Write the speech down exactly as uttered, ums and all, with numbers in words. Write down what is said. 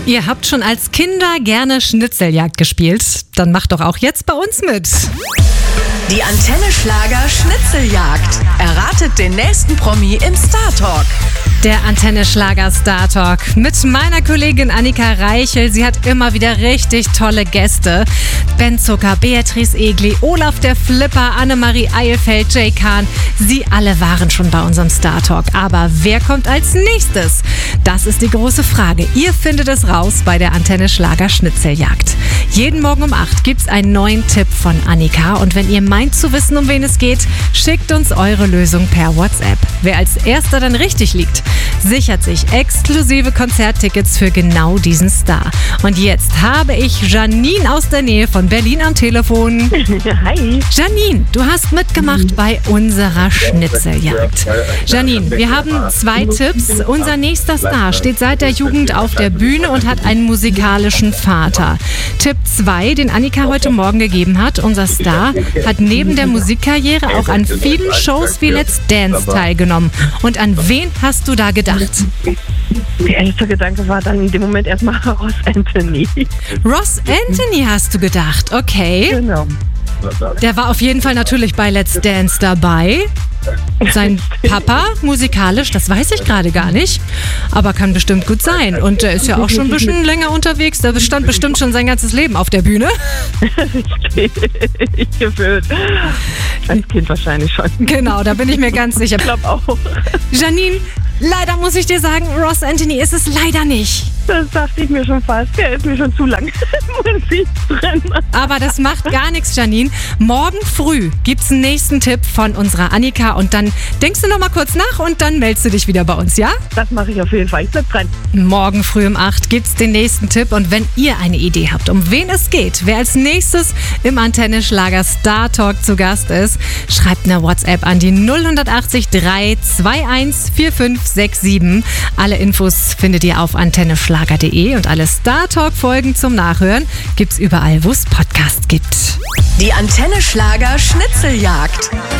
Ihr habt schon als Kinder gerne Schnitzeljagd gespielt. Dann macht doch auch jetzt bei uns mit. Die Antenne Schlager Schnitzeljagd. Erratet den nächsten Promi im Star Talk. Der Antenne Schlager Star Talk mit meiner Kollegin Annika Reichel. Sie hat immer wieder richtig tolle Gäste. Ben Zucker, Beatrice Egli, Olaf der Flipper, Annemarie Eilfeld, Jay Kahn. Sie alle waren schon bei unserem Star Talk. Aber wer kommt als nächstes? Das ist die große Frage. Ihr findet es raus bei der Antenne Schlager Schnitzeljagd. Jeden Morgen um acht gibt es einen neuen Tipp von Annika. Und wenn ihr meint zu wissen, um wen es geht, schickt uns eure Lösung per WhatsApp. Wer als erster dann richtig liegt, sichert sich exklusive Konzerttickets für genau diesen Star. Und jetzt habe ich Janine aus der Nähe von Berlin am Telefon. Hi. Janine, du hast mitgemacht bei unserer Schnitzeljagd. Janine, wir haben zwei Tipps. Unser nächster Star steht seit der Jugend auf der Bühne und hat einen musikalischen Vater. Tipp zwei, den Annika heute Morgen gegeben hat. Unser Star hat neben der Musikkarriere auch an vielen Shows wie Let's Dance teilgenommen. Und an wen hast du da gedacht? Der erste Gedanke war dann in dem Moment erstmal Ross Anthony. Ross Anthony hast du gedacht, okay. Genau. Der war auf jeden Fall natürlich bei Let's Dance dabei. Sein Papa musikalisch, das weiß ich gerade gar nicht, aber kann bestimmt gut sein. Und er ist ja auch schon ein bisschen länger unterwegs. Der stand bestimmt schon sein ganzes Leben auf der Bühne. Ich gefühlt. Als Kind wahrscheinlich schon. Genau, da bin ich mir ganz sicher. Ich glaube auch. Janine, leider muss ich dir sagen, Ross Anthony ist es leider nicht. Das dachte ich mir schon fast. Der ist mir schon zu lang Musik drin. Aber das macht gar nichts, Janine. Morgen früh gibt's einen nächsten Tipp von unserer Annika und dann denkst du noch mal kurz nach und dann meldest du dich wieder bei uns, ja? Das mache ich auf jeden Fall. Ich bleib dran. Morgen früh um acht gibt's den nächsten Tipp und wenn ihr eine Idee habt, um wen es geht, wer als nächstes im Antenne Schlager Star Talk zu Gast ist, schreibt eine WhatsApp an die null acht acht drei zwei eins vier fünf sechs sieben. Alle Infos findet ihr auf antenne schlager punkt de und alle Star Talk Folgen zum Nachhören gibt's überall, wo es Podcasts gibt. Die Antenne Schlager Schnitzeljagd.